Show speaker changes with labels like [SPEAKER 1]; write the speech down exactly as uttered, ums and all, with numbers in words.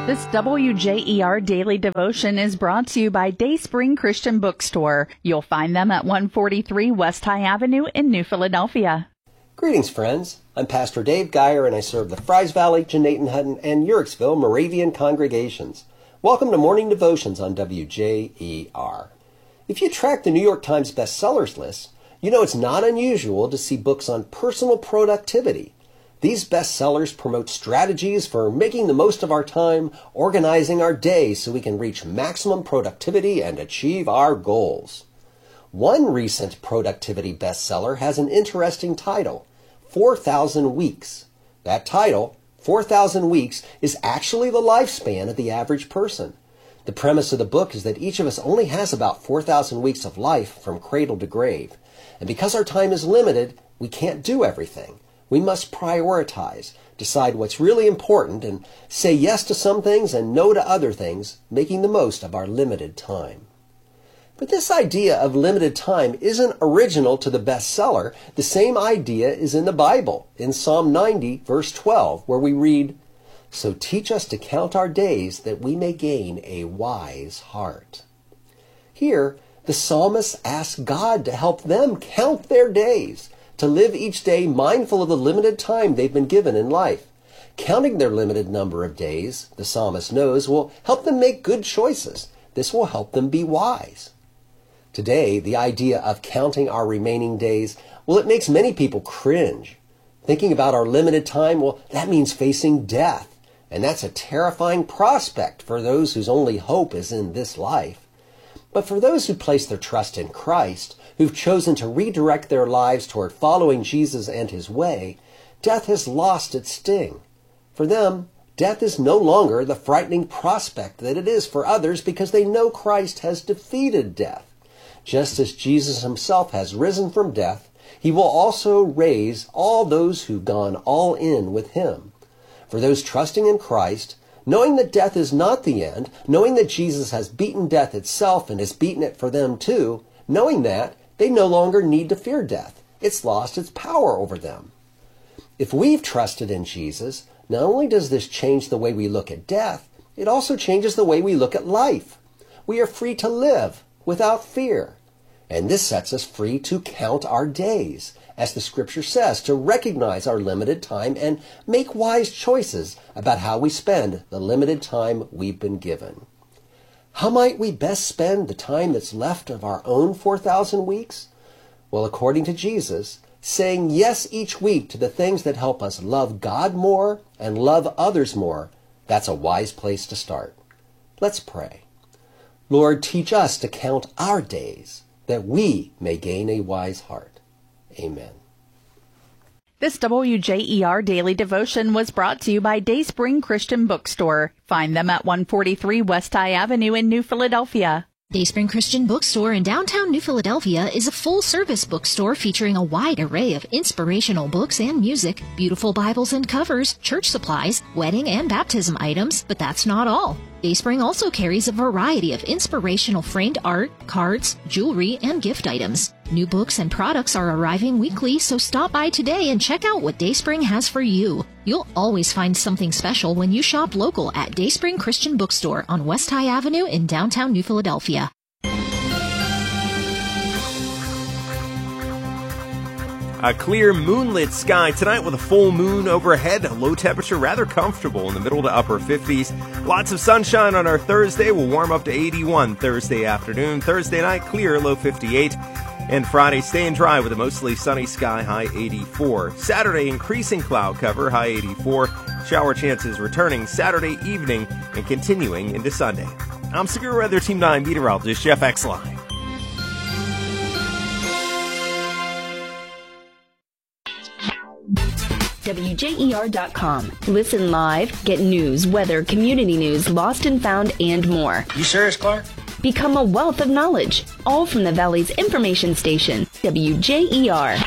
[SPEAKER 1] This W J E R Daily Devotion is brought to you by Dayspring Christian Bookstore. You'll find them at one forty-three West High Avenue in New Philadelphia.
[SPEAKER 2] Greetings, friends. I'm Pastor Dave Geyer, and I serve the Fries Valley, Janaten Hutton, and Uricksville Moravian congregations. Welcome to Morning Devotions on W J E R. If you track the New York Times bestsellers list, you know it's not unusual to see books on personal productivity. These bestsellers promote strategies for making the most of our time, organizing our day so we can reach maximum productivity and achieve our goals. One recent productivity bestseller has an interesting title, four thousand Weeks. That title, four thousand Weeks, is actually the lifespan of the average person. The premise of the book is that each of us only has about four thousand weeks of life from cradle to grave. And because our time is limited, we can't do everything. We must prioritize, decide what's really important, and say yes to some things and no to other things, making the most of our limited time. But this idea of limited time isn't original to the bestseller. The same idea is in the Bible, in Psalm ninety, verse twelve, where we read, "So teach us to count our days that we may gain a wise heart." Here, the psalmist asks God to help them count their days, to live each day mindful of the limited time they've been given in life. Counting their limited number of days, the psalmist knows, will help them make good choices. This will help them be wise. Today, the idea of counting our remaining days, well, it makes many people cringe. Thinking about our limited time, well, that means facing death. And that's a terrifying prospect for those whose only hope is in this life. But for those who place their trust in Christ, who've chosen to redirect their lives toward following Jesus and his way, death has lost its sting. For them, death is no longer the frightening prospect that it is for others because they know Christ has defeated death. Just as Jesus himself has risen from death, he will also raise all those who've gone all in with him. For those trusting in Christ, knowing that death is not the end, knowing that Jesus has beaten death itself and has beaten it for them too, knowing that, they no longer need to fear death. It's lost its power over them. If we've trusted in Jesus, not only does this change the way we look at death, it also changes the way we look at life. We are free to live without fear. And this sets us free to count our days, as the scripture says, to recognize our limited time and make wise choices about how we spend the limited time we've been given. How might we best spend the time that's left of our own four thousand weeks? Well, according to Jesus, saying yes each week to the things that help us love God more and love others more, that's a wise place to start. Let's pray. Lord, teach us to count our days, that we may gain a wise heart. Amen.
[SPEAKER 1] This W J E R Daily Devotion was brought to you by Dayspring Christian Bookstore. Find them at one forty-three West High Avenue in New Philadelphia.
[SPEAKER 3] Dayspring Christian Bookstore in downtown New Philadelphia is a full-service bookstore featuring a wide array of inspirational books and music, beautiful Bibles and covers, church supplies, wedding and baptism items, but that's not all. Dayspring also carries a variety of inspirational framed art, cards, jewelry, and gift items. New books and products are arriving weekly, so stop by today and check out what Dayspring has for you. You'll always find something special when you shop local at Dayspring Christian Bookstore on West High Avenue in downtown New Philadelphia.
[SPEAKER 4] A clear moonlit sky tonight with a full moon overhead. A low temperature, rather comfortable in the middle to upper fifties. Lots of sunshine on our Thursday. We'll warm up to eighty-one Thursday afternoon. Thursday night, clear, low fifty-eight. And Friday, staying dry with a mostly sunny sky, high eighty-four. Saturday, increasing cloud cover, high eighty-four. Shower chances returning Saturday evening and continuing into Sunday. I'm Severe Weather Team nine meteorologist Jeff Exline.
[SPEAKER 5] W J E R dot com. Listen live, get news, weather, community news, lost and found, and more.
[SPEAKER 6] You serious, Clark?
[SPEAKER 5] Become a wealth of knowledge, all from the Valley's information station, W J E R.